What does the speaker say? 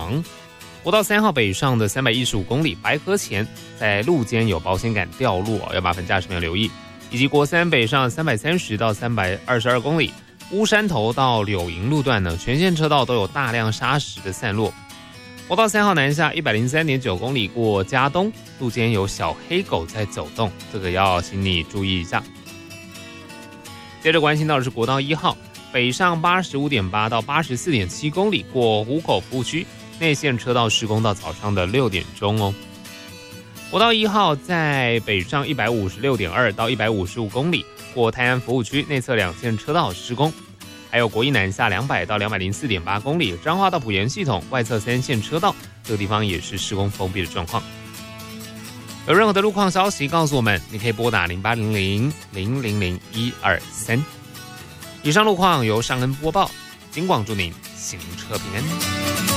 亡。国道3号北上的315公里，白河前在路肩有保险杆掉落，要麻烦驾驶朋友留意。以及国3北上330到322公里，乌山头到柳营路段呢，全线车道都有大量砂石的散落。国道3号南下103.9公里过嘉东，路肩有小黑狗在走动，这个要请你注意一下。接着关心到的是国道1号北上85.8到84.7公里过湖口服务区，内线车道施工到早上的6点钟哦。国道1号在北上156.2到155公里过泰安服务区，内侧2线车道施工。还有国一南下200到204.8公里，彰化到埔盐系统外侧3线车道，这个地方也是施工封闭的状况。有任何的路况消息告诉我们，你可以拨打0800-000-123。以上路况由尚恩播报，警广祝您行车平安。